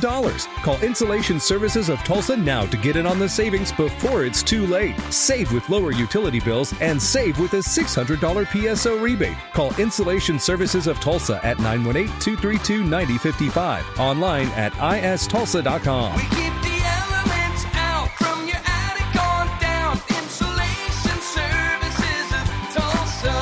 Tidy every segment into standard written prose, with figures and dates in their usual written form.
$600. Call Insulation Services of Tulsa now to get in on the savings before it's too late. Save with lower utility bills and save with a $600 PSO rebate. Call Insulation Services of Tulsa at 918-232-9055. Online at istulsa.com. We keep the elements out from your attic on down. Insulation Services of Tulsa.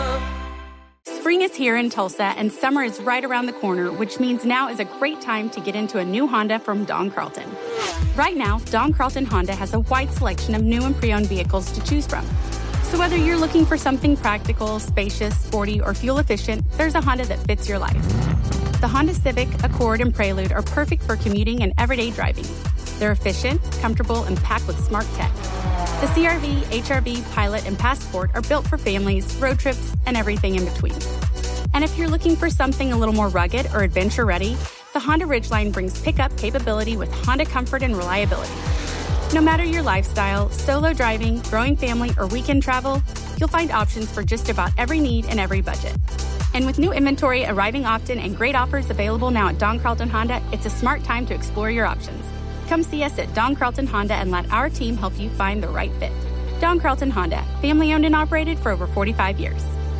Spring is here in Tulsa and summer is right around the corner, which means now is a great time to get into a new Honda from Don Carlton. Right now, Don Carlton Honda has a wide selection of new and pre-owned vehicles to choose from. So whether you're looking for something practical, spacious, sporty, or fuel efficient, there's a Honda that fits your life. The Honda Civic, Accord, and Prelude are perfect for commuting and everyday driving. They're efficient, comfortable, and packed with smart tech. The CR-V, HR-V, Pilot, and Passport are built for families, road trips, and everything in between. And if you're looking for something a little more rugged or adventure-ready, the Honda Ridgeline brings pickup capability with Honda comfort and reliability. No matter your lifestyle, solo driving, growing family, or weekend travel, you'll find options for just about every need and every budget. And with new inventory arriving often and great offers available now at Don Carlton Honda, it's a smart time to explore your options. Come see us at Don Carlton Honda and let our team help you find the right fit. Don Carlton Honda, family owned and operated for over 45 years.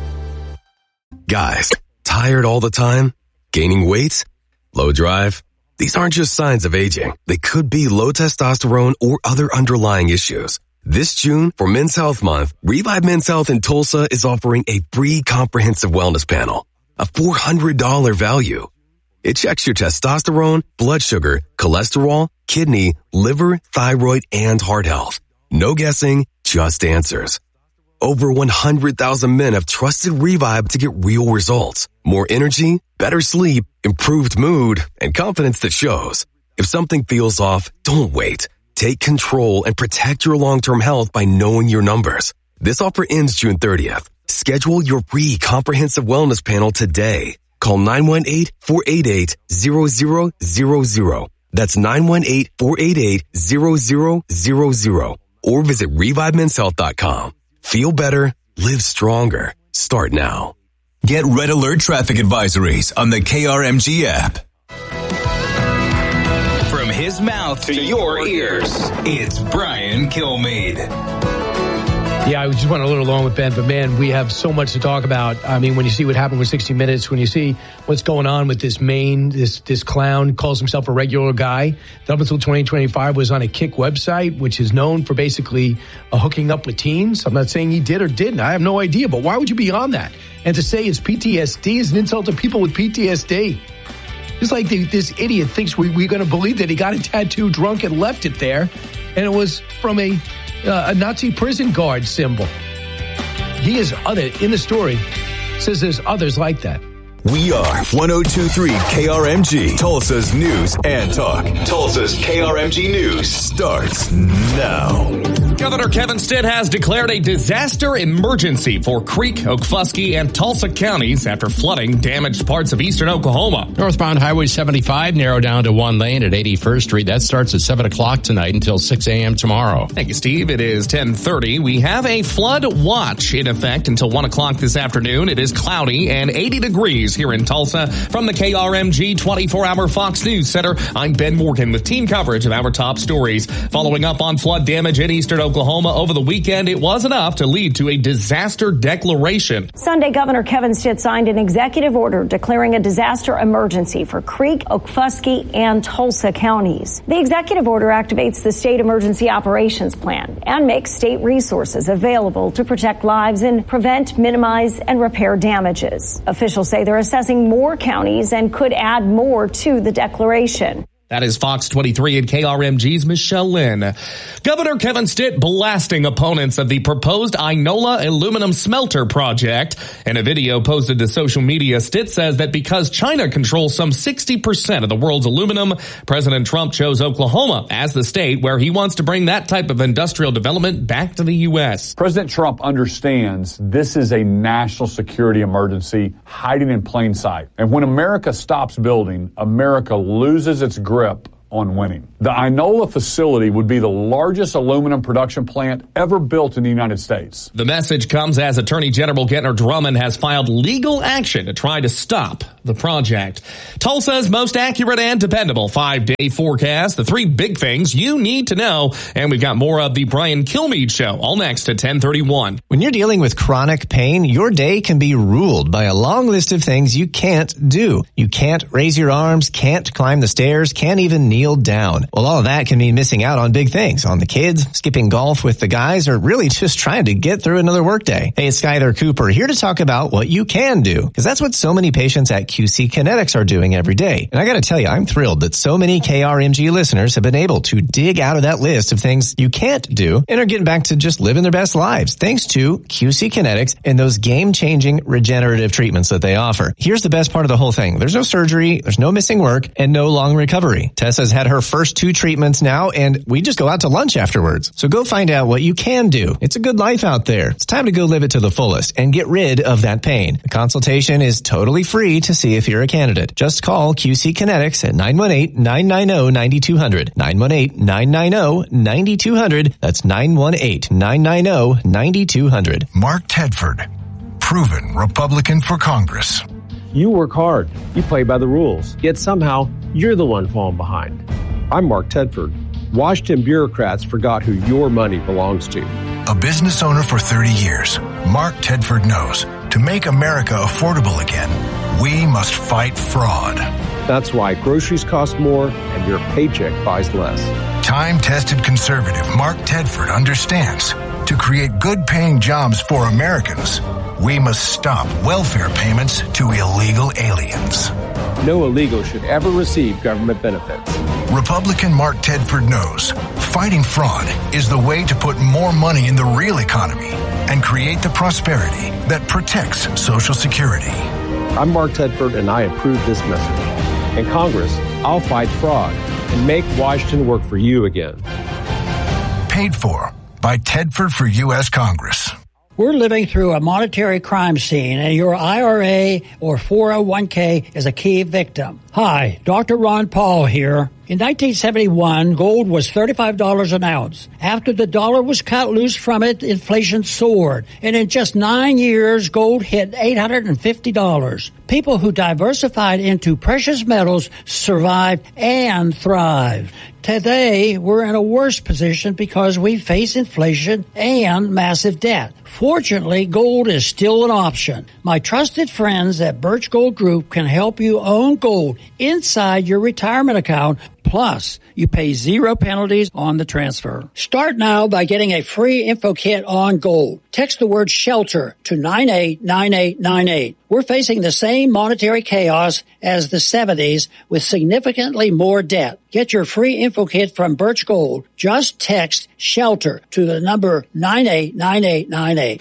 Guys, tired all the time? Gaining weight? Low drive? These aren't just signs of aging. They could be low testosterone or other underlying issues. This June, for Men's Health Month, Revive Men's Health in Tulsa is offering a free comprehensive wellness panel, a $400 value. It checks your testosterone, blood sugar, cholesterol, kidney, liver, thyroid, and heart health. No guessing, just answers. Over 100,000 men have trusted Revive to get real results. More energy, better sleep, improved mood, and confidence that shows. If something feels off, don't wait. Take control and protect your long-term health by knowing your numbers. This offer ends June 30th. Schedule your free comprehensive wellness panel today. Call 918-488-0000. That's 918-488-0000. Or visit ReviveMen'sHealth.com. Feel better, live stronger. Start now. Get Red Alert traffic advisories on the KRMG app. From his mouth to your ears, it's Brian Kilmeade. Yeah, I just went a little long with Ben, but man, we have so much to talk about. I mean, when you see what happened with 60 Minutes, when you see what's going on with this this clown calls himself a regular guy, that up until 2025 was on a Kick website, which is known for basically hooking up with teens. I'm not saying he did or didn't. I have no idea, but why would you be on that? And to say it's PTSD is an insult to people with PTSD. It's like this idiot thinks we're going to believe that he got a tattoo drunk and left it there, and it was from a Nazi prison guard symbol. He is other in the story. Says there's others like that. We are 102.3 KRMG, Tulsa's news and talk. Tulsa's KRMG News starts now. Governor Kevin Stitt has declared a disaster emergency for Creek, Okfuskee, and Tulsa counties after flooding damaged parts of eastern Oklahoma. Northbound Highway 75 narrowed down to one lane at 81st Street. That starts at 7 o'clock tonight until 6 a.m. tomorrow. Thank you, Steve. It is 10:30. We have a flood watch in effect until 1 o'clock this afternoon. It is cloudy and 80 degrees here in Tulsa. From the KRMG 24-hour Fox News Center, I'm Ben Morgan with team coverage of our top stories. Following up on flood damage in eastern Oklahoma over the weekend, it was enough to lead to a disaster declaration. Sunday, Governor Kevin Stitt signed an executive order declaring a disaster emergency for Creek, Okfuskee, and Tulsa counties. The executive order activates the state emergency operations plan and makes state resources available to protect lives and prevent, minimize, and repair damages. Officials say they're assessing more counties and could add more to the declaration. That is Fox 23 and KRMG's Michelle Lynn. Governor Kevin Stitt blasting opponents of the proposed Inola aluminum smelter project. In a video posted to social media, Stitt says that because China controls some 60% of the world's aluminum, President Trump chose Oklahoma as the state where he wants to bring that type of industrial development back to the U.S. President Trump understands this is a national security emergency hiding in plain sight. And when America stops building, America loses its grip on winning. The Inola facility would be the largest aluminum production plant ever built in the United States. The message comes as Attorney General Gentner Drummond has filed legal action to try to stop the project. Tulsa's most accurate and dependable 5-day forecast, the 3 big things you need to know, and we've got more of the Brian Kilmeade Show, all next at 10:31. When you're dealing with chronic pain, your day can be ruled by a long list of things you can't do. You can't raise your arms, can't climb the stairs, can't even kneel down. Well, all of that can mean missing out on big things, on the kids, skipping golf with the guys, or really just trying to get through another workday. Hey, it's Skyler Cooper here to talk about what you can do, because that's what so many patients at QC Kinetics are doing every day. And I got to tell you, I'm thrilled that so many KRMG listeners have been able to dig out of that list of things you can't do and are getting back to just living their best lives, thanks to QC Kinetics and those game-changing regenerative treatments that they offer. Here's the best part of the whole thing. There's no surgery, there's no missing work, and no long recovery. Tessa's had her first 2 treatments now, and we just go out to lunch afterwards. So go find out what you can do. It's a good life out there. It's time to go live it to the fullest and get rid of that pain. The consultation is totally free to see if you're a candidate. Just call QC Kinetics at 918-990-9200. 918-990-9200. That's 918-990-9200. Mark Tedford, proven Republican for Congress. You work hard, you play by the rules, yet somehow you're the one falling behind. I'm Mark Tedford. Washington bureaucrats forgot who your money belongs to. A business owner for 30 years, Mark Tedford knows to make America affordable again, we must fight fraud. That's why groceries cost more and your paycheck buys less. Time-tested conservative Mark Tedford understands to create good-paying jobs for Americans, we must stop welfare payments to illegal aliens. No illegal should ever receive government benefits. Republican Mark Tedford knows fighting fraud is the way to put more money in the real economy and create the prosperity that protects Social Security. I'm Mark Tedford, and I approve this message. In Congress, I'll fight fraud and make Washington work for you again. Paid for by Tedford for U.S. Congress. We're living through a monetary crime scene, and your IRA or 401k is a key victim. Hi, Dr. Ron Paul here. In 1971, gold was $35 an ounce. After the dollar was cut loose from it, inflation soared. And in just 9 years, gold hit $850. People who diversified into precious metals survived and thrived. Today, we're in a worse position because we face inflation and massive debt. Fortunately, gold is still an option. My trusted friends at Birch Gold Group can help you own gold inside your retirement account. Plus, you pay 0 penalties on the transfer. Start now by getting a free info kit on gold. Text the word SHELTER to 989898. We're facing the same monetary chaos as the 70s with significantly more debt. Get your free info kit from Birch Gold. Just text SHELTER to the number 989898.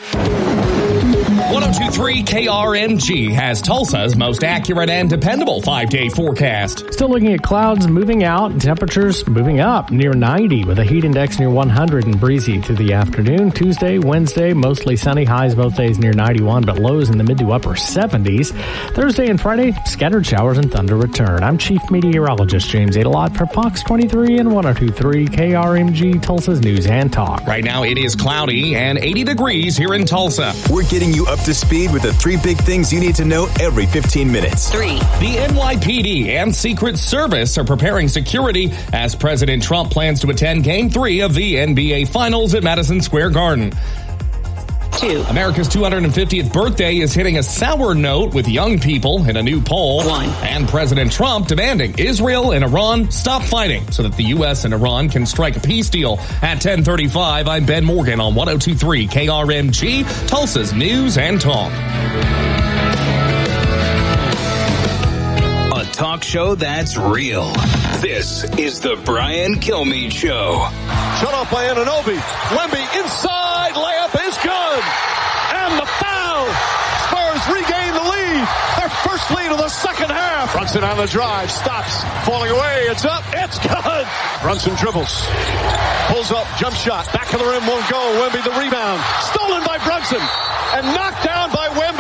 1023 KRMG has Tulsa's most accurate and dependable 5-day forecast. Still looking at clouds moving out and temperatures moving up near 90 with a heat index near 100 and breezy through the afternoon. Tuesday, Wednesday, mostly sunny, highs both days near 91, but lows in the mid to upper 70s. Thursday and Friday, scattered showers and thunder return. I'm Chief Meteorologist James Adelot for Fox 23 and 1023 KRMG, Tulsa's News and Talk. Right now it is cloudy and 80 degrees here in Tulsa. We're getting you up to speed with the 3 big things you need to know every 15 minutes. 3. The NYPD and Secret Service are preparing security as President Trump plans to attend Game 3 of the NBA Finals at Madison Square Garden. 2. America's 250th birthday is hitting a sour note with young people in a new poll. 1. And President Trump demanding Israel and Iran stop fighting so that the U.S. and Iran can strike a peace deal. At 10:35, I'm Ben Morgan on 1023 KRMG, Tulsa's News and Talk. A talk show that's real. This is the Brian Kilmeade Show. Shut off by Anunoby. Wemby inside. Layup is good. And the foul. Spurs regain the lead. Their first lead of the second half. Brunson on the drive. Stops. Falling away. It's up. It's good. Brunson dribbles. Pulls up. Jump shot. Back of the rim. Won't go. Wemby the rebound. Stolen by Brunson. And knocked down by Wemby. Brunson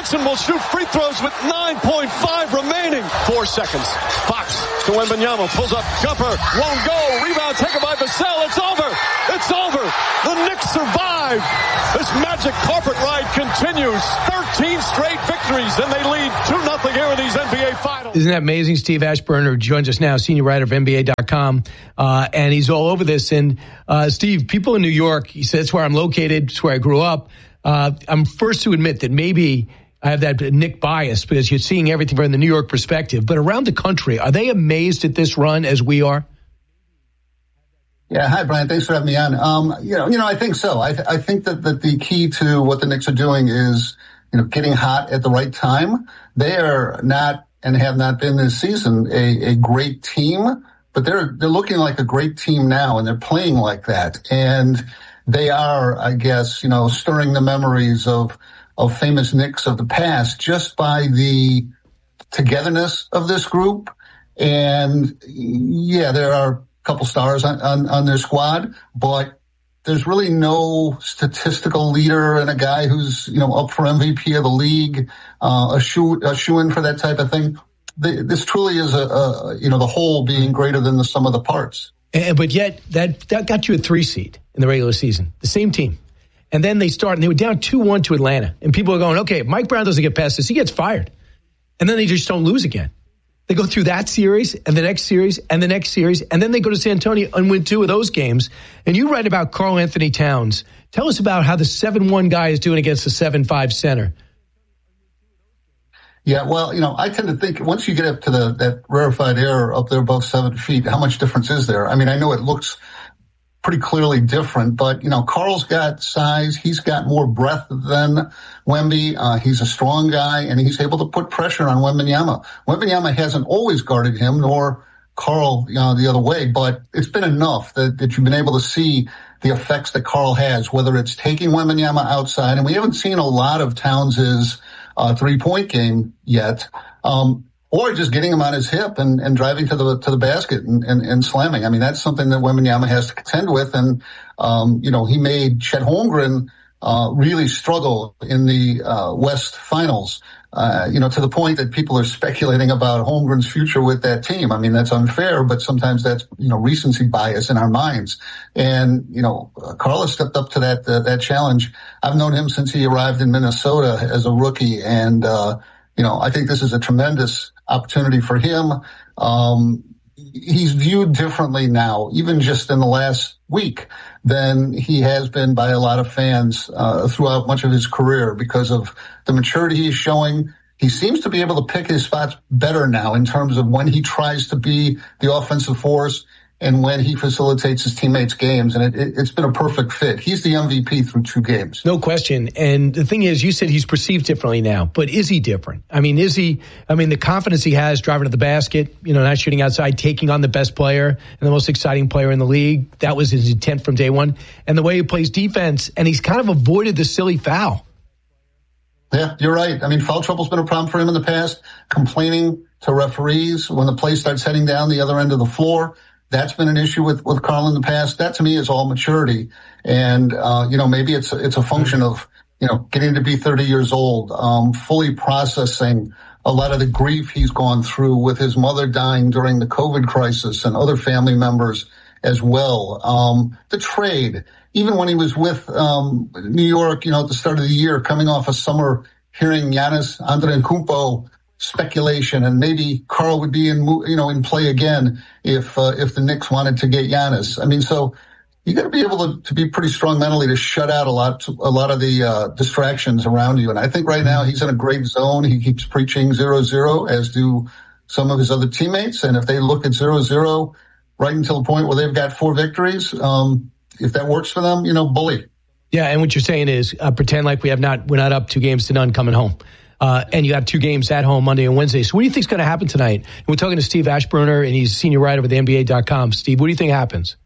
Brunson will shoot free throws with 9.5 remaining. 4 seconds. Fox to Wembanyama. Pulls up. Jumper. Won't go. Rebound taken by Vassell. It's over. It's over. The Knicks survive. This magic carpet ride continues. 13 straight victories, and they lead 2-0 here in these NBA Finals. Isn't that amazing? Steve Ashburner joins us now, senior writer of NBA.com, and he's all over this. And Steve, people in New York, he says, that's where I'm located, it's where I grew up. I'm first to admit that maybe I have that Knick bias because you're seeing everything from the New York perspective. But around the country, are they amazed at this run as we are? Yeah. Hi, Brian. Thanks for having me on. I think so. I think that the key to what the Knicks are doing is, getting hot at the right time. They are not and have not been this season a great team, but they're looking like a great team now, and they're playing like that. And they are, I guess, stirring the memories of famous Knicks of the past just by the togetherness of this group. And yeah, there are couple stars on their squad, but there's really no statistical leader and a guy who's, up for MVP of the league, a shoe-in for that type of thing. This truly is the whole being greater than the sum of the parts. But yet that got you a 3 seed in the regular season, the same team. And then they were down 2-1 to Atlanta. And people are going, okay, if Mike Brown doesn't get past this, he gets fired. And then they just don't lose again. They go through that series and the next series and the next series, and then they go to San Antonio and win 2 of those games. And you write about Karl Anthony Towns. Tell us about how the 7-1 guy is doing against the 7-5 center. Yeah, well, I tend to think once you get up to that rarefied air up there above 7 feet, how much difference is there? I mean, I know it looks pretty clearly different, but, Karl's got size. He's got more breadth than Wemby. He's a strong guy, and he's able to put pressure on Wembanyama. Wembanyama hasn't always guarded him, nor Karl, the other way, but it's been enough that you've been able to see the effects that Karl has, whether it's taking Wembanyama outside, and we haven't seen a lot of Towns' three-point game yet, or just getting him on his hip and driving to the basket and slamming. I mean, that's something that Wembanyama has to contend with. And, he made Chet Holmgren really struggle in the West Finals, to the point that people are speculating about Holmgren's future with that team. I mean, that's unfair, but sometimes that's, recency bias in our minds. And, Karl has stepped up to that challenge. I've known him since he arrived in Minnesota as a rookie. And, I think this is a tremendous opportunity for him. He's viewed differently now, even just in the last week, than he has been by a lot of fans throughout much of his career because of the maturity he's showing. He seems to be able to pick his spots better now in terms of when he tries to be the offensive force and when he facilitates his teammates' games. And it's been a perfect fit. He's the MVP through 2 games. No question. And the thing is, you said he's perceived differently now, but is he different? I mean, the confidence he has driving to the basket, not shooting outside, taking on the best player and the most exciting player in the league. That was his intent from day one. And the way he plays defense, and he's kind of avoided the silly foul. Yeah, you're right. I mean, foul trouble's been a problem for him in the past, complaining to referees when the play starts heading down the other end of the floor. That's been an issue with Karl in the past. That to me is all maturity. And, maybe it's a function of, getting to be 30 years old, fully processing a lot of the grief he's gone through with his mother dying during the COVID crisis and other family members as well. The trade, even when he was with, New York, at the start of the year, coming off a summer hearing Giannis Antetokounmpo speculation, and maybe Karl would be in play again if the Knicks wanted to get Giannis. I mean, so you got to be able to be pretty strong mentally to shut out a lot of the distractions around you. And I think right now he's in a great zone. He keeps preaching 0-0, as do some of his other teammates. And if they look at 0-0 right until the point where they've got 4 victories, if that works for them, bully. Yeah, and what you're saying is pretend like we're not up 2-0 coming home. And you got 2 games at home Monday and Wednesday. So what do you think is going to happen tonight? And we're talking to Steve Ashburner, and he's senior writer with NBA.com. Steve, what do you think happens?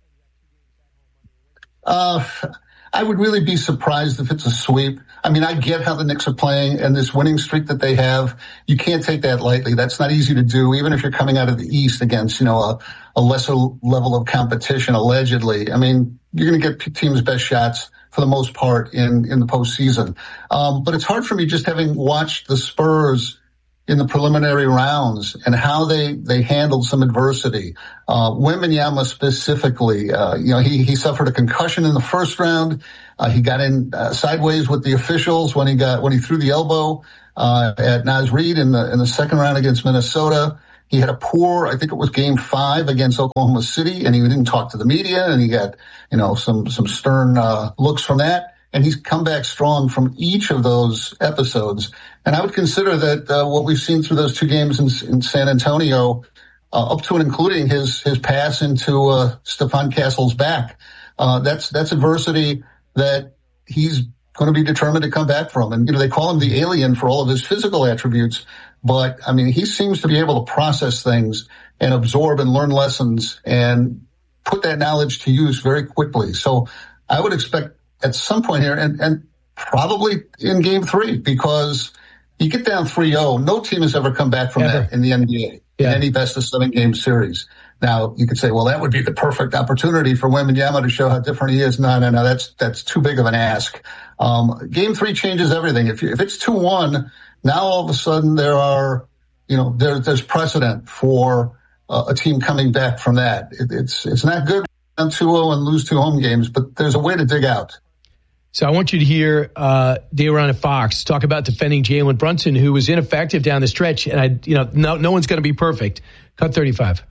I would really be surprised if it's a sweep. I mean, I get how the Knicks are playing and this winning streak that they have. You can't take that lightly. That's not easy to do, even if you're coming out of the East against, a lesser level of competition, allegedly. I mean, you're going to get teams' best shots for the most part in the postseason. But it's hard for me just having watched the Spurs in the preliminary rounds and how they handled some adversity. Wembanyama specifically, he suffered a concussion in the first round. He got in sideways with the officials when he threw the elbow at Naz Reid in the second round against Minnesota. He had a poor, I think it was game 5 against Oklahoma City, and he didn't talk to the media, and he got, some stern looks from that. And he's come back strong from each of those episodes. And I would consider that what we've seen through those 2 games in San Antonio, up to and including his pass into Stephon Castle's back, that's adversity that he's going to be determined to come back from. And, they call him the alien for all of his physical attributes. But, he seems to be able to process things and absorb and learn lessons and put that knowledge to use very quickly. So I would expect at some point here, and probably in game 3, because you get down 3-0, no team has ever come back from that in the NBA in any best-of-7 game series. Now, you could say, well, that would be the perfect opportunity for Wembanyama to show how different he is. No, that's too big of an ask. Game 3 changes everything. If it's 2-1, now all of a sudden there are, there's precedent for a team coming back from that. It's not good on 2-0 and lose 2 home games, but there's a way to dig out. So I want you to hear Day'Ron and Fox talk about defending Jalen Brunson, who was ineffective down the stretch. And no one's going to be perfect. Cut 35.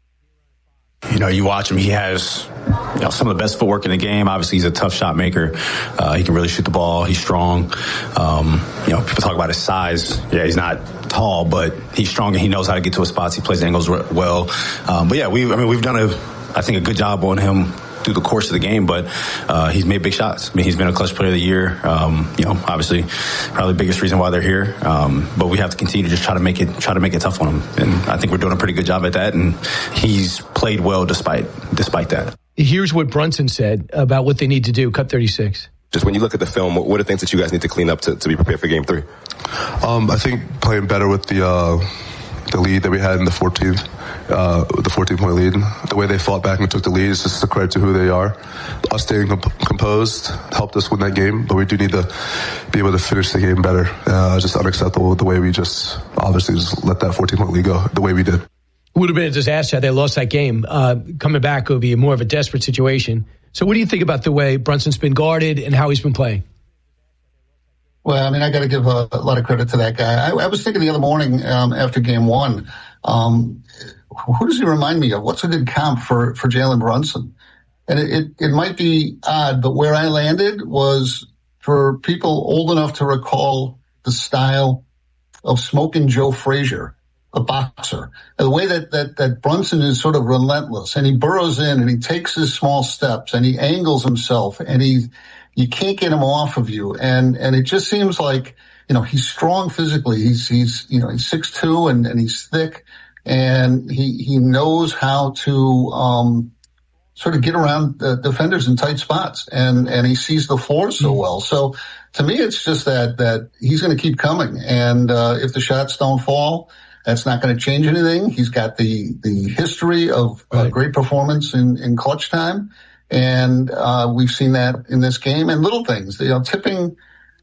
You watch him, he has some of the best footwork in the game. Obviously, he's a tough shot maker. He can really shoot the ball. He's strong. People talk about his size. Yeah, he's not tall, but he's strong and he knows how to get to his spots. He plays angles well. We've done a good job on him through the course of the game, but he's made big shots. He's been a clutch player of the year. Obviously, probably the biggest reason why they're here. But we have to continue to just try to make it tough on him. And I think we're doing a pretty good job at that. And he's played well despite that. Here's what Brunson said about what they need to do. Cut 36. Just when you look at the film, what are things that you guys need to clean up to be prepared for game 3? I think playing better with the lead that we had in the 14th. The 14-point lead. The way they fought back and took the lead is just a credit to who they are. Us staying composed helped us win that game, but we do need to be able to finish the game better. Just unacceptable the way we just obviously just let that 14-point lead go the way we did. It would have been a disaster had they lost that game. Coming back would be more of a desperate situation. So what do you think about the way Brunson's been guarded and how he's been playing? Well, I got to give a lot of credit to that guy. I was thinking the other morning after game 1, who does he remind me of? What's a good comp for Jalen Brunson? And it might be odd, but where I landed was for people old enough to recall the style of Smokin' Joe Frazier, a boxer. And the way that Brunson is sort of relentless, and he burrows in and he takes his small steps and he angles himself and you can't get him off of you. And it just seems like, he's strong physically. He's 6'2" and he's thick. And he knows how to sort of get around the defenders in tight spots, and he sees the floor so well. So to me, it's just that he's going to keep coming. And if the shots don't fall, that's not going to change anything. He's got the history of great performance in clutch time, and we've seen that in this game. And little things, tipping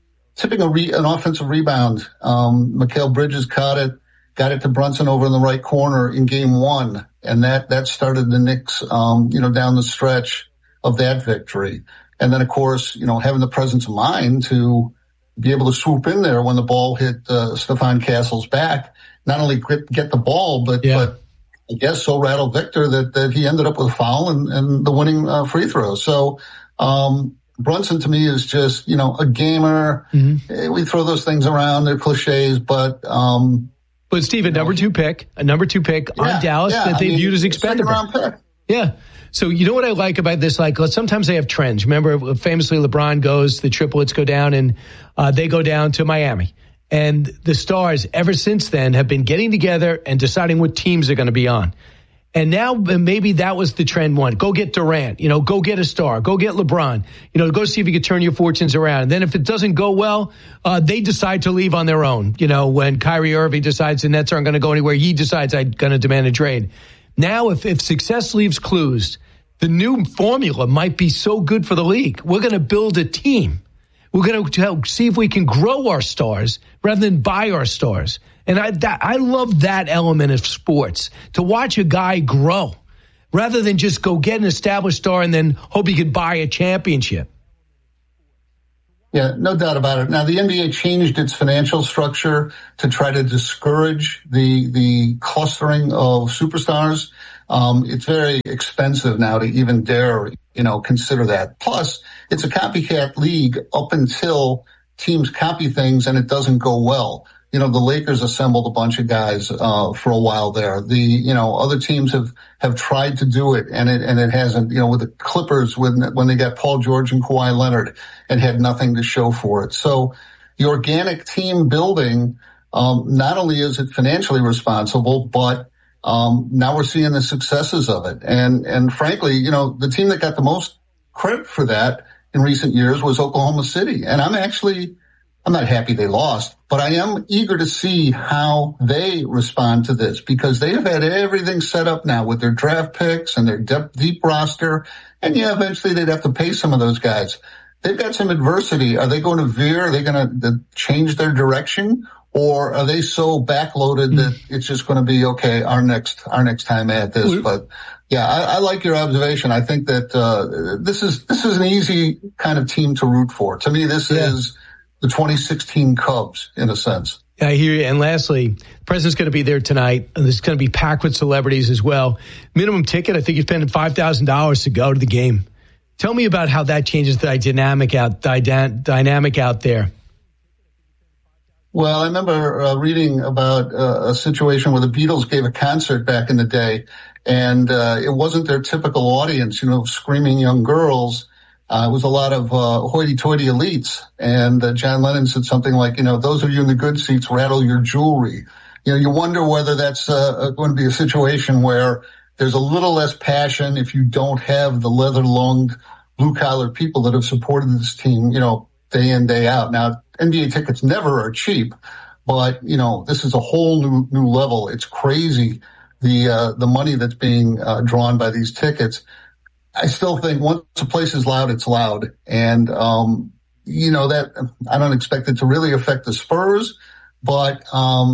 an offensive rebound. Mikal Bridges caught it. Got it to Brunson over in the right corner in game 1. And that started the Knicks, down the stretch of that victory. And then, of course, having the presence of mind to be able to swoop in there when the ball hit Stephon Castle's back, not only get the ball, but I guess so rattled Victor that he ended up with a foul and the winning free throw. So, Brunson to me is just, a gamer. Mm-hmm. We throw those things around. They're cliches, but Steve, a number two pick on Dallas that they viewed as expendable. Yeah. So you know what I like about this? Like sometimes they have trends. Remember, famously, LeBron goes, the triplets go down, and they go down to Miami. And the Stars, ever since then, have been getting together and deciding what teams they're going to be on. And now maybe that was the trend one. Go get Durant, go get a star, go get LeBron, go see if you can turn your fortunes around. And then if it doesn't go well, they decide to leave on their own. When Kyrie Irving decides the Nets aren't going to go anywhere, he decides I'm going to demand a trade. Now, if success leaves clues, the new formula might be so good for the league. We're going to build a team. We're going to see if we can grow our stars rather than buy our stars. And I love that element of sports, to watch a guy grow rather than just go get an established star and then hope he can buy a championship. Yeah, no doubt about it. Now, the NBA changed its financial structure to try to discourage the clustering of superstars. It's very expensive now to even dare, consider that. Plus, it's a copycat league up until teams copy things and it doesn't go well. The Lakers assembled a bunch of guys for a while there. Other teams have tried to do it and it hasn't. With the Clippers when they got Paul George and Kawhi Leonard and had nothing to show for it. So the organic team building, not only is it financially responsible, but now we're seeing the successes of it. And frankly, the team that got the most credit for that in recent years was Oklahoma City. And I'm not happy they lost, but I am eager to see how they respond to this, because they have had everything set up now with their draft picks and their deep roster. And eventually they'd have to pay some of those guys. They've got some adversity. Are they going to veer? Are they going to change their direction? Or are they so backloaded that it's just going to be, okay, our next time at this? But yeah, I like your observation. I think that, this is an easy kind of team to root for. To me, this is the 2016 Cubs, in a sense. I hear you. And lastly, the president's going to be there tonight. And this is going to be packed with celebrities as well. Minimum ticket, I think you're spending $5,000 to go to the game. Tell me about how that changes the dynamic out there. Well, I remember reading about a situation where the Beatles gave a concert back in the day, and it wasn't their typical audience, screaming young girls. It was a lot of hoity-toity elites. And John Lennon said something like, those of you in the good seats, rattle your jewelry. You wonder whether that's going to be a situation where there's a little less passion if you don't have the leather-lunged, blue-collar people that have supported this team, day in, day out. Now, NBA tickets never are cheap, but, this is a whole new level. It's crazy, the money that's being drawn by these tickets. I still think once a place is loud, it's loud. And, that I don't expect it to really affect the Spurs, but,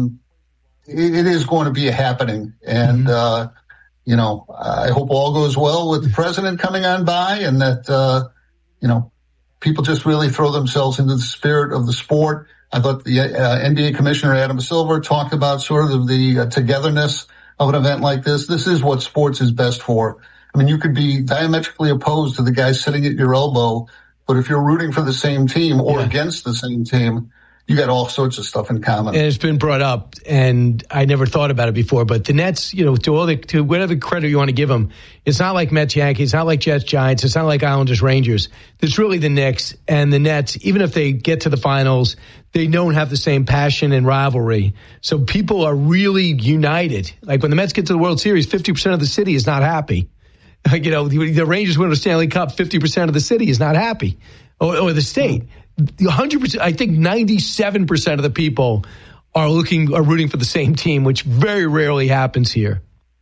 it is going to be a happening. And, I hope all goes well with the president coming on by, and that, people just really throw themselves into the spirit of the sport. I thought the NBA commissioner, Adam Silver, talked about sort of the togetherness of an event like this. This is what sports is best for. I mean, you could be diametrically opposed to the guy sitting at your elbow, but if you're rooting for the same team or against the same team, you got all sorts of stuff in common. And it's been brought up, and I never thought about it before, but the Nets, to whatever credit you want to give them, it's not like Mets, Yankees, it's not like Jets, Giants, it's not like Islanders, Rangers. It's really the Knicks, and the Nets, even if they get to the finals, they don't have the same passion and rivalry. So people are really united. Like when the Mets get to the World Series, 50% of the city is not happy. The Rangers win the Stanley Cup, 50% of the city is not happy, or the state. 100%, I think 97% of the people are rooting for the same team, which very rarely happens here.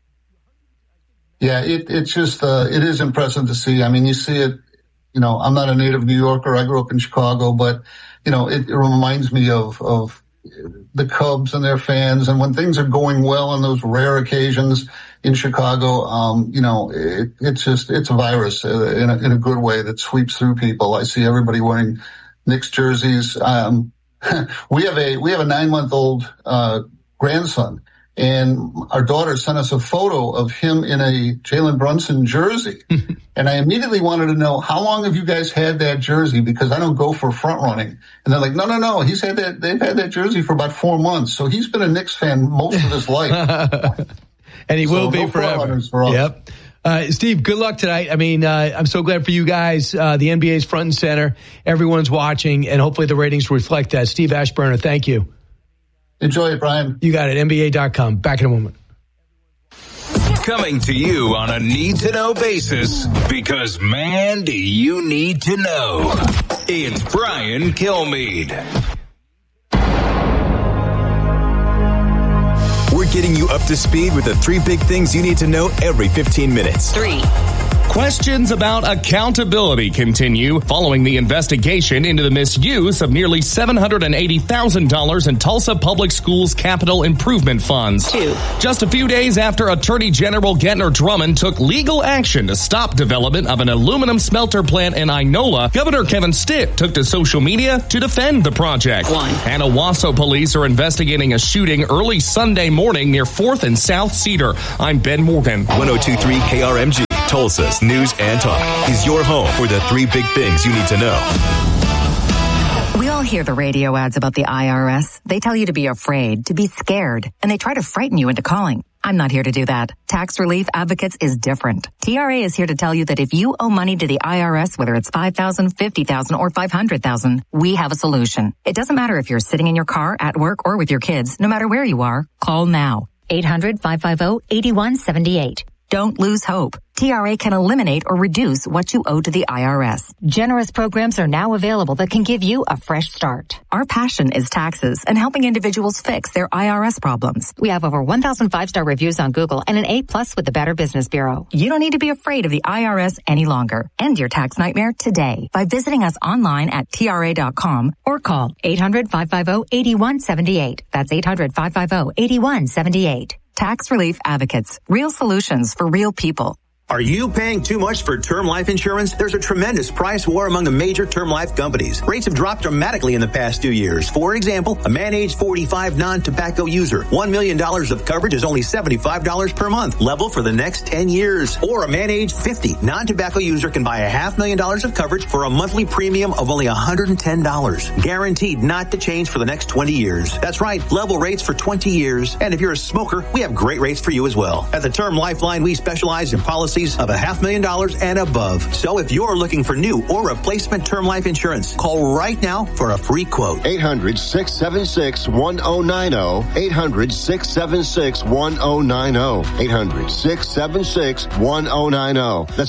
Yeah, it's just, it is impressive to see. I mean, you see it, I'm not a native New Yorker. I grew up in Chicago, but, it reminds me of the Cubs and their fans. And when things are going well on those rare occasions in Chicago, it's a virus in a good way that sweeps through people. I see everybody wearing Knicks jerseys. We have a 9-month-old grandson, and our daughter sent us a photo of him in a Jalen Brunson jersey. And I immediately wanted to know, how long have you guys had that jersey? Because I don't go for front running. And they're like, no. They've had that jersey for about 4 months. So he's been a Knicks fan most of his life. And he will be forever. For us. Yep. Steve, good luck tonight. I mean, I'm so glad for you guys. The NBA's front and center. Everyone's watching, and hopefully the ratings reflect that. Steve Ashburner, thank you. Enjoy it, Brian. You got it. NBA.com. Back in a moment. Coming to you on a need-to-know basis, because, man, do you need to know. It's Brian Kilmeade. We're getting you up to speed with the 3 big things you need to know every 15 minutes. 3, Questions about accountability continue following the investigation into the misuse of nearly $780,000 in Tulsa Public Schools capital improvement funds. Just a few days after Attorney General Gentner Drummond took legal action to stop development of an aluminum smelter plant in Inola, Governor Kevin Stitt took to social media to defend the project. And Owasso police are investigating a shooting early Sunday morning near 4th and South Cedar. I'm Ben Morgan. 102.3 KRMG, Tulsa's News and Talk, is your home for the 3 big things you need to know. We all hear the radio ads about the IRS. They tell you to be afraid, to be scared, and they try to frighten you into calling. I'm not here to do that. Tax Relief Advocates is different. TRA is here to tell you that if you owe money to the IRS, whether it's $5,000, $50,000, or $500,000, we have a solution. It doesn't matter if you're sitting in your car, at work, or with your kids. No matter where you are, call now. 800-550-8178. Don't lose hope. TRA can eliminate or reduce what you owe to the IRS. Generous programs are now available that can give you a fresh start. Our passion is taxes and helping individuals fix their IRS problems. We have over 1,000 5-star reviews on Google and an A+ with the Better Business Bureau. You don't need to be afraid of the IRS any longer. End your tax nightmare today by visiting us online at TRA.com or call 800-550-8178. That's 800-550-8178. Tax Relief Advocates. Real solutions for real people. Are you paying too much for term life insurance? There's a tremendous price war among the major term life companies. Rates have dropped dramatically in the past 2 years. For example, a man age 45 non-tobacco user, $1 million of coverage is only $75 per month, level for the next 10 years. Or a man age 50 non-tobacco user can buy $500,000 of coverage for a monthly premium of only $110. Guaranteed not to change for the next 20 years. That's right, level rates for 20 years. And if you're a smoker, we have great rates for you as well. At the Term Lifeline, we specialize in policies of $500,000 and above. So if you're looking for new or replacement term life insurance, call right now for a free quote. 800-676-1090. 800-676-1090. 800-676-1090. That's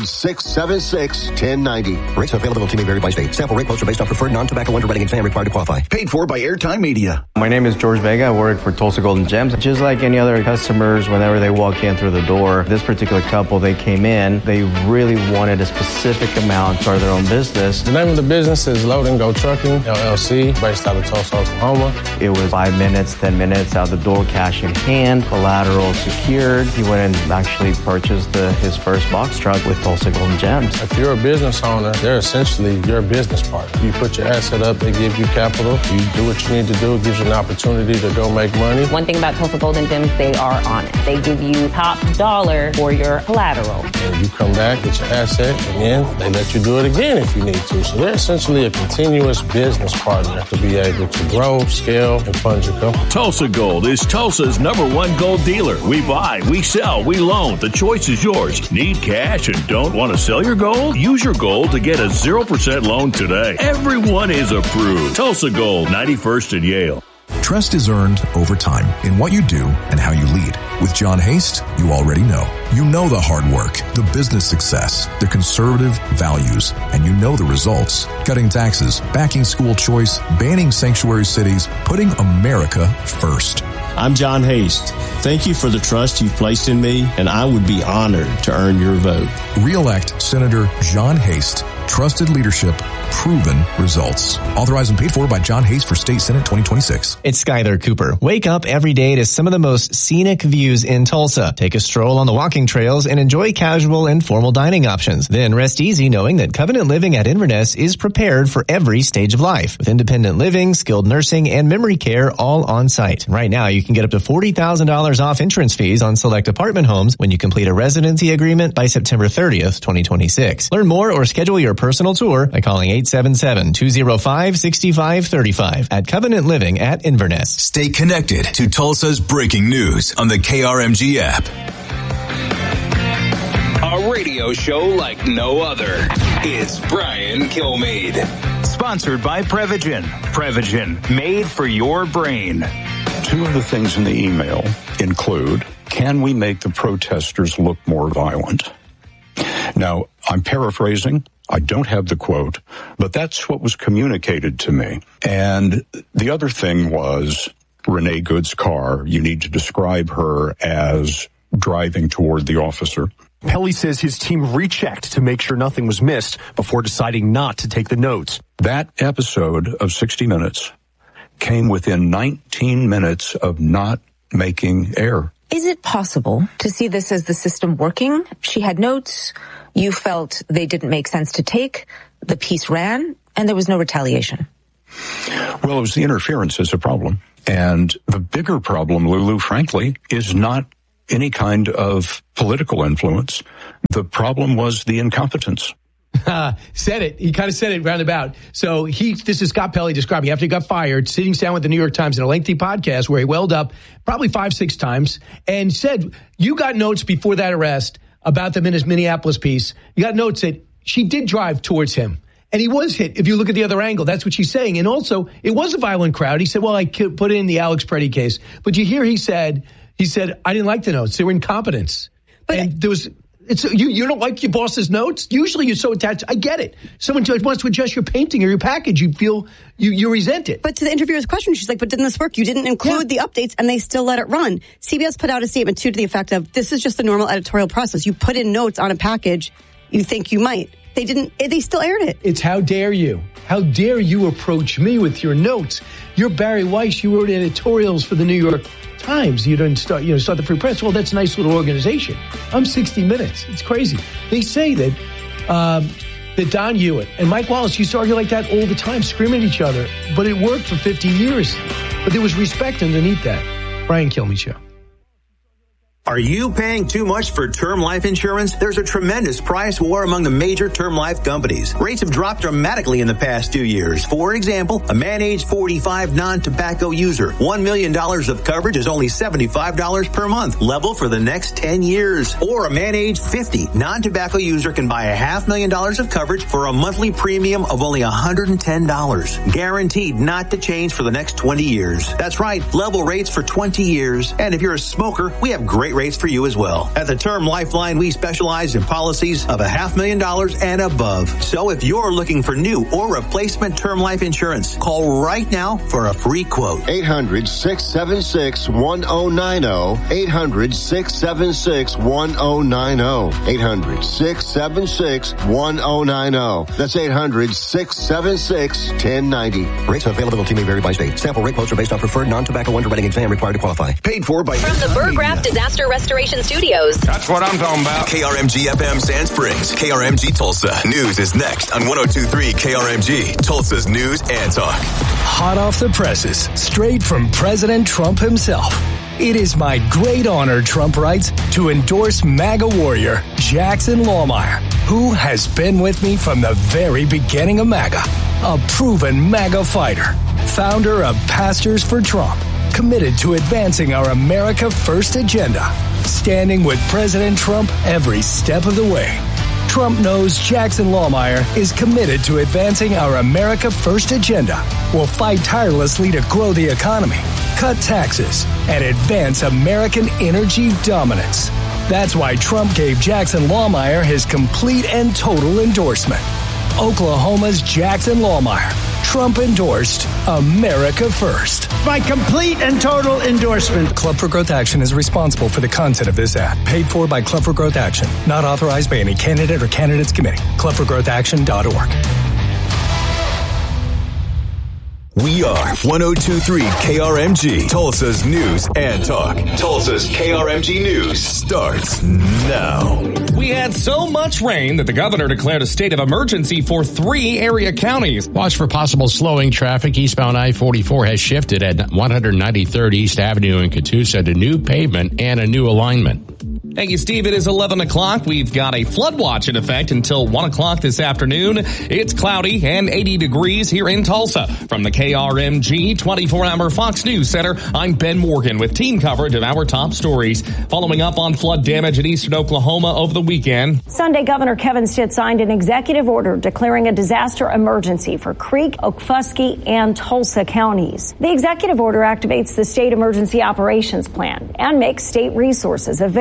800-676-1090. Rates availability may vary by state. Sample rate quotes are based on preferred non-tobacco underwriting exam required to qualify. Paid for by Airtime Media. My name is George Vega. I work for Tulsa Golden Gems. Just like any other customers, whenever they walk in through the door, this particular couple, they came in, they really wanted a specific amount for their own business. The name of the business is Load and Go Trucking, LLC, based out of Tulsa, Oklahoma. It was 5 minutes, 10 minutes out the door, cash in hand, collateral secured. He went and actually purchased his first box truck with Tulsa Golden Gems. If you're a business owner, they're essentially your business partner. You put your asset up, they give you capital. You do what you need to do. It gives you an opportunity to go make money. One thing about Tulsa Golden Gems, they are honest. They give you top dollar for your collateral. And you come back, get your asset, and then they let you do it again if you need to. So they're essentially a continuous business partner to be able to grow, scale, and fund your company. Tulsa Gold is Tulsa's #1 gold dealer. We buy, we sell, we loan. The choice is yours. Need cash and don't want to sell your gold? Use your gold to get a 0% loan today. Everyone is approved. Tulsa Gold, 91st and Yale. Trust is earned over time in what you do and how you lead. With John Haste, you already know. You know the hard work, the business success, the conservative values, and you know the results. Cutting taxes, backing school choice, banning sanctuary cities, putting America first. I'm John Haste. Thank you for the trust you've placed in me, and I would be honored to earn your vote. Re-elect Senator John Haste. Trusted leadership, proven results. Authorized and paid for by John Haste for State Senate 2026. It's Skyler Cooper. Wake up every day to some of the most scenic views in Tulsa. Take a stroll on the walking trails and enjoy casual and formal dining options. Then rest easy knowing that Covenant Living at Inverness is prepared for every stage of life. With independent living, skilled nursing, and memory care all on site. Right now, you can get up to $40,000 off entrance fees on select apartment homes when you complete a residency agreement by September 30th, 2026. Learn more or schedule your personal tour by calling 877-205-6535 at Covenant Living at Inverness. Stay connected to Tulsa's breaking news on the KRMG app. A radio show like no other. It's Brian Kilmeade. Sponsored by Prevagen. Prevagen, made for your brain. Two of the things in the email include, can we make the protesters look more violent? Now, I'm paraphrasing. I don't have the quote, but that's what was communicated to me. And the other thing was Renee Good's car. You need to describe her as driving toward the officer. Pelly says his team rechecked to make sure nothing was missed before deciding not to take the notes. That episode of 60 Minutes came within 19 minutes of not making air. Is it possible to see this as the system working? She had notes, you felt they didn't make sense to take, the piece ran, and there was no retaliation. Well, it was the interference is a problem. And the bigger problem, Lulu, frankly, is not any kind of political influence. The problem was the incompetence. Said it. He kind of said it roundabout. So this is Scott Pelley describing after he got fired, sitting down with the New York Times in a lengthy podcast where he welled up probably 5-6 times and said, you got notes before that arrest about the Minneapolis piece. You got notes that she did drive towards him. And he was hit. If you look at the other angle, that's what she's saying. And also, it was a violent crowd. He said, well, I put in the Alex Preddy case. But you hear he said, I didn't like the notes. They were incompetence. And there was, you don't like your boss's notes? Usually you're so attached. I get it. Someone wants to adjust your painting or your package. You feel, you resent it. But to the interviewer's question, she's like, but didn't this work? You didn't include the updates and they still let it run. CBS put out a statement too to the effect of, this is just the normal editorial process. You put in notes on a package you think you might. They still aired it. It's how dare you? How dare you approach me with your notes? You're Barry Weiss. You wrote editorials for the New York Times. You didn't start the Free Press. Well, that's a nice little organization. I'm 60 Minutes. It's crazy. They say that Don Hewitt and Mike Wallace used to argue like that all the time, screaming at each other. But it worked for 50 years. But there was respect underneath that. Brian Kilmeade Show. Are you paying too much for term life insurance? There's a tremendous price war among the major term life companies. Rates have dropped dramatically in the past 2 years. For example, a man age 45 non-tobacco user, $1 million of coverage is only $75 per month, level for the next 10 years. Or a man age 50 non-tobacco user can buy $500,000 of coverage for a monthly premium of only $110, guaranteed not to change for the next 20 years. That's right, level rates for 20 years. And if you're a smoker, we have great rates for you as well. At the Term Lifeline, we specialize in policies of $500,000 and above. So if you're looking for new or replacement term life insurance, call right now for a free quote. 800-676-1090. 800-676-1090. 800-676-1090. That's 800-676-1090. Rates and availability may vary by state. Sample rate quotes are based on preferred non-tobacco underwriting exam required to qualify. Paid for by From the Burgraff Disaster Restoration Studios. That's what I'm talking about. KRMG FM Sand Springs, KRMG Tulsa. News is next on 102.3 KRMG, Tulsa's News and Talk. Hot off the presses, straight from President Trump himself. It is my great honor, Trump writes, to endorse MAGA warrior Jackson Lohmeyer, who has been with me from the very beginning of MAGA. A proven MAGA fighter, founder of Pastors for Trump, committed to advancing our America First agenda, standing with President Trump every step of the way. Trump knows Jackson Lohmeyer is committed to advancing our America First agenda. We'll fight tirelessly to grow the economy, cut taxes, and advance American energy dominance. That's why Trump gave Jackson Lohmeyer his complete and total endorsement. Oklahoma's Jackson Lohmeyer. Trump endorsed America First. My complete and total endorsement. Club for Growth Action is responsible for the content of this ad. Paid for by Club for Growth Action. Not authorized by any candidate or candidates committee. ClubForGrowthAction.org. We are 102.3 KRMG, Tulsa's News and Talk. Tulsa's KRMG News starts now. We had so much rain that the governor declared a state of emergency for 3 area counties. Watch for possible slowing traffic. Eastbound I-44 has shifted at 193rd East Avenue in Catoosa to new pavement and a new alignment. Thank you, Steve. It is 11 o'clock. We've got a flood watch in effect until 1 o'clock this afternoon. It's cloudy and 80 degrees here in Tulsa. From the KRMG 24-hour Fox News Center, I'm Ben Morgan with team coverage of our top stories. Following up on flood damage in eastern Oklahoma over the weekend. Sunday, Governor Kevin Stitt signed an executive order declaring a disaster emergency for Creek, Okfuskee, and Tulsa counties. The executive order activates the state emergency operations plan and makes state resources available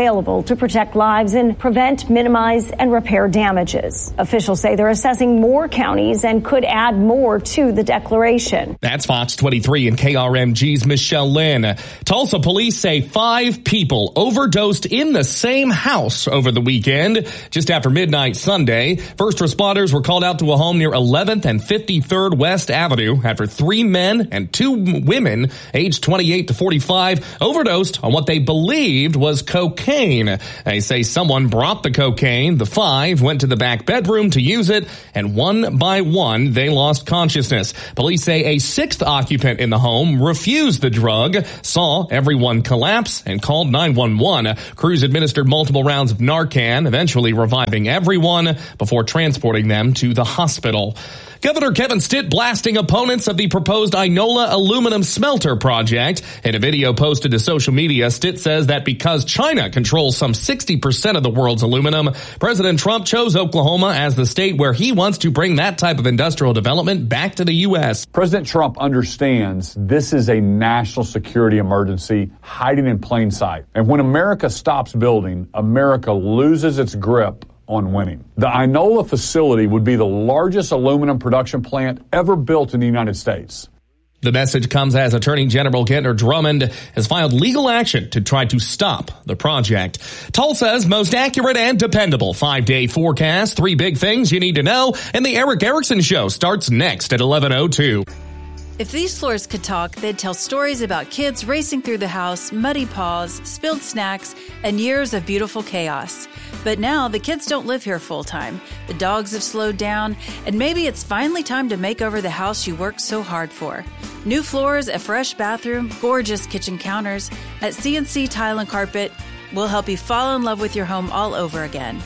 to protect lives and prevent, minimize, and repair damages. Officials say they're assessing more counties and could add more to the declaration. That's Fox 23 and KRMG's Michelle Lynn. Tulsa police say 5 people overdosed in the same house over the weekend. Just after midnight Sunday, first responders were called out to a home near 11th and 53rd West Avenue after 3 men and 2 women aged 28 to 45 overdosed on what they believed was cocaine. They say someone brought the cocaine. The 5 went to the back bedroom to use it, and one by one, they lost consciousness. Police say a 6th occupant in the home refused the drug, saw everyone collapse, and called 911. Crews administered multiple rounds of Narcan, eventually reviving everyone before transporting them to the hospital. Governor Kevin Stitt blasting opponents of the proposed Inola aluminum smelter project. In a video posted to social media, Stitt says that because China controls some 60% of the world's aluminum, President Trump chose Oklahoma as the state where he wants to bring that type of industrial development back to the U.S. President Trump understands this is a national security emergency hiding in plain sight. And when America stops building, America loses its grip on winning. The Inola facility would be the largest aluminum production plant ever built in the United States. The message comes as Attorney General Gentner Drummond has filed legal action to try to stop the project. Tulsa's most accurate and dependable 5-day forecast. 3 big things you need to know. And the Eric Erickson Show starts next at 11:02. If these floors could talk, they'd tell stories about kids racing through the house, muddy paws, spilled snacks, and years of beautiful chaos. But now the kids don't live here full time. The dogs have slowed down, and maybe it's finally time to make over the house you worked so hard for. New floors, a fresh bathroom, gorgeous kitchen counters. At CNC Tile and Carpet, we'll help you fall in love with your home all over again.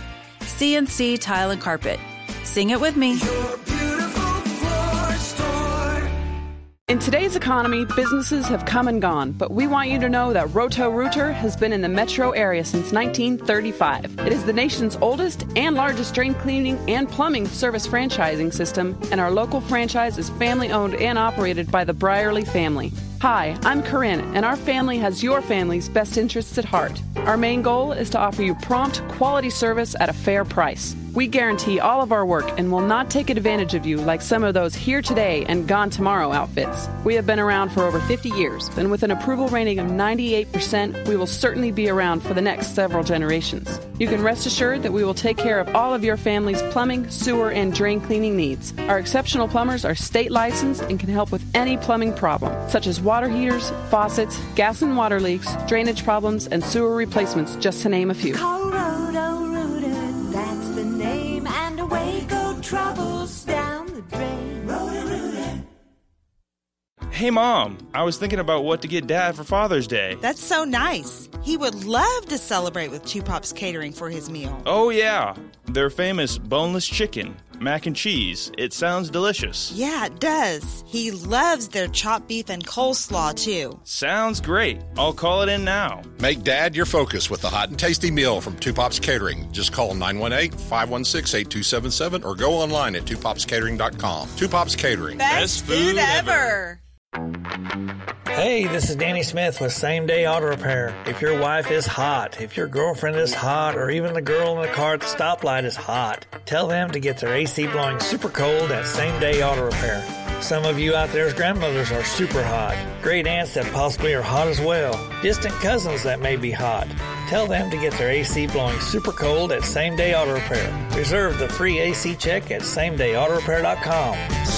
CNC Tile and Carpet. Sing it with me. In today's economy, businesses have come and gone, but we want you to know that Roto-Rooter has been in the metro area since 1935. It is the nation's oldest and largest drain cleaning and plumbing service franchising system, and our local franchise is family-owned and operated by the Brierly family. Hi, I'm Corinne, and our family has your family's best interests at heart. Our main goal is to offer you prompt, quality service at a fair price. We guarantee all of our work and will not take advantage of you like some of those here today and gone tomorrow outfits. We have been around for over 50 years, and with an approval rating of 98%, we will certainly be around for the next several generations. You can rest assured that we will take care of all of your family's plumbing, sewer, and drain cleaning needs. Our exceptional plumbers are state licensed and can help with any plumbing problem, such as water heaters, faucets, gas and water leaks, drainage problems, and sewer replacements, just to name a few. Troubles down the drain. Roto-Rooter. Hey Mom, I was thinking about what to get Dad for Father's Day. That's so nice. He would love to celebrate with Two Pops Catering for his meal. Oh yeah, their famous boneless chicken, mac and cheese. It sounds delicious. Yeah, it does. He loves their chopped beef and coleslaw too. Sounds great. I'll call it in now. Make Dad your focus with the hot and tasty meal from Two Pops Catering. Just call 918-516-8277 or go online at twopopscatering.com. Two Pops Catering. Best food ever. Hey, this is Danny Smith with Same Day Auto Repair. If your wife is hot, if your girlfriend is hot, or even the girl in the car at the stoplight is hot, tell them to get their AC blowing super cold at Same Day Auto Repair. Some of you out there's grandmothers are super hot. Great aunts that possibly are hot as well. Distant cousins that may be hot. Tell them to get their AC blowing super cold at Same Day Auto Repair. Reserve the free AC check at SameDayAutoRepair.com.